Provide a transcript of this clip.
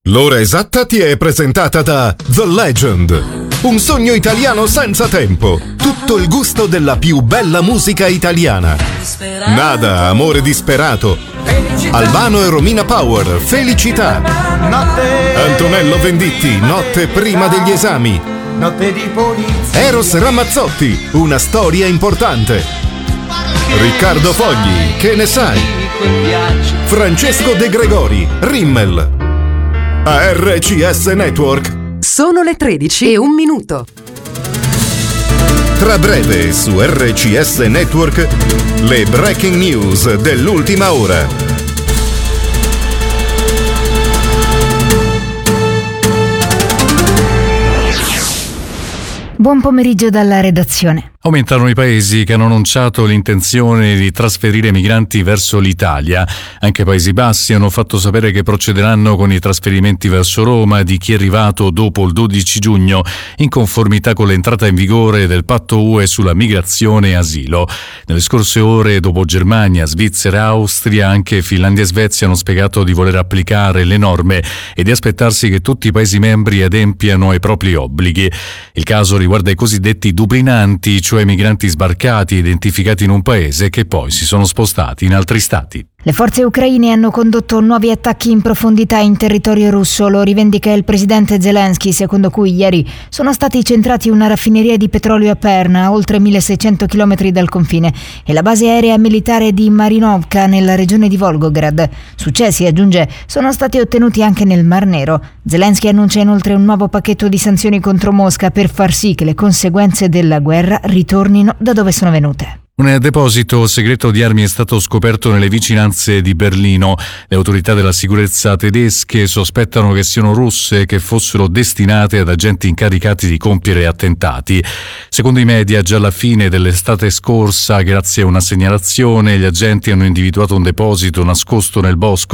L'ora esatta ti è presentata da The Legend. Un sogno italiano senza tempo. Tutto il gusto della più bella musica italiana. Nada, amore disperato. Albano e Romina Power, Felicità. Antonello Venditti, Notte prima degli esami. Notte di polizia. Eros Ramazzotti, Una storia importante. Riccardo Fogli, Che ne sai? Francesco De Gregori, Rimmel. A RCS Network. Sono le 13:01. Tra breve su RCS Network le breaking news dell'ultima ora. Buon pomeriggio dalla redazione. Aumentano i paesi che hanno annunciato l'intenzione di trasferire migranti verso l'Italia. Anche i Paesi Bassi hanno fatto sapere che procederanno con i trasferimenti verso Roma di chi è arrivato dopo il 12 giugno, in conformità con l'entrata in vigore del patto UE sulla migrazione e asilo. Nelle scorse ore, dopo Germania, Svizzera e Austria, anche Finlandia e Svezia hanno spiegato di voler applicare le norme e di aspettarsi che tutti i Paesi membri adempiano ai propri obblighi. Il caso riguarda i cosiddetti dublinanti, cioè migranti sbarcati identificati in un paese che poi si sono spostati in altri stati. Le forze ucraine hanno condotto nuovi attacchi in profondità in territorio russo, lo rivendica il presidente Zelensky, secondo cui ieri sono stati centrati una raffineria di petrolio a Perna, a oltre 1600 km dal confine, e la base aerea militare di Marinovka nella regione di Volgograd. Successi, aggiunge, sono stati ottenuti anche nel Mar Nero. Zelensky annuncia inoltre un nuovo pacchetto di sanzioni contro Mosca per far sì che le conseguenze della guerra ritornino da dove sono venute. Un deposito segreto di armi è stato scoperto nelle vicinanze di Berlino. Le autorità della sicurezza tedesche sospettano che siano russe e che fossero destinate ad agenti incaricati di compiere attentati. Secondo i media, già alla fine dell'estate scorsa, grazie a una segnalazione, gli agenti hanno individuato un deposito nascosto nel bosco